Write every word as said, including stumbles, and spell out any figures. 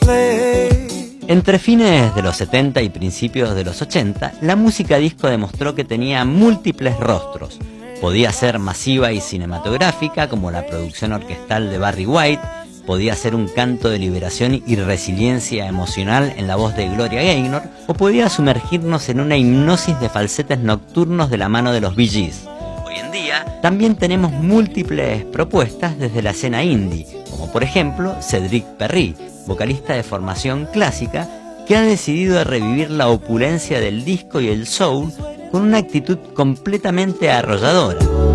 Entre fines de los setenta y principios de los ochenta, la música disco demostró que tenía múltiples rostros. Podía ser masiva y cinematográfica, como la producción orquestal de Barry White, podía ser un canto de liberación y resiliencia emocional en la voz de Gloria Gaynor, o podía sumergirnos en una hipnosis de falsetes nocturnos de la mano de los Bee Gees. Hoy en día también tenemos múltiples propuestas desde la escena indie, como por ejemplo Cédric Perry, vocalista de formación clásica, que ha decidido revivir la opulencia del disco y el soul con una actitud completamente arrolladora.